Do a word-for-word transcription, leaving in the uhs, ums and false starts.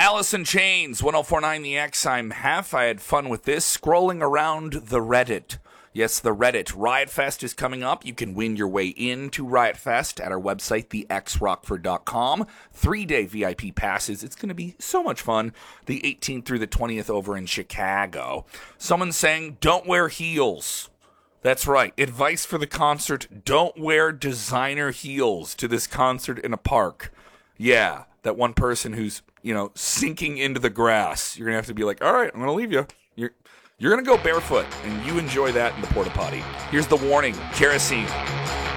Alice in Chains, ten forty-nine The X. I'm Hef. I had fun with this. Scrolling around the Reddit. Yes, the Reddit. Riot Fest is coming up. You can win your way into Riot Fest at our website, the x rockford dot com. Three-day V I P passes. It's going to be so much fun. The eighteenth through the twentieth over in Chicago. Someone's saying, don't wear heels. That's right. Advice for the concert, don't wear designer heels to this concert in a park. Yeah, that one person who's, you know, sinking into the grass. You're going to have to be like, all right, I'm going to leave you. You're, you're going to go barefoot, and you enjoy that in the porta potty. Here's the warning. Kerosene.